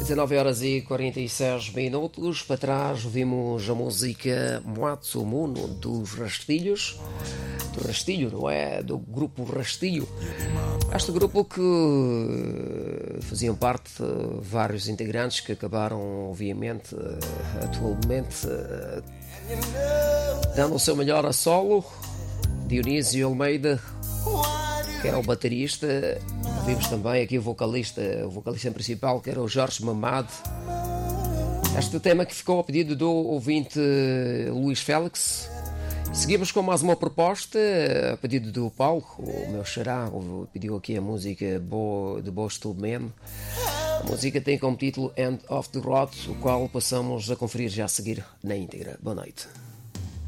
19 horas e 46 minutos. Para trás ouvimos a música Muatsumono dos Rastilhos. Do Rastilho, não é? Do grupo Rastilho. Este grupo que faziam parte vários integrantes que acabaram, obviamente, atualmente dando o seu melhor a solo. Dionísio Almeida, que era o baterista. Vimos também aqui o vocalista principal, que era o Jorge Mamado. Este tema que ficou a pedido do ouvinte Luís Félix. Seguimos com mais uma proposta, a pedido do Paulo, o meu xará, pediu aqui a música de Boas to Man. A música tem como título End of the Road, o qual passamos a conferir já a seguir na íntegra. Boa noite.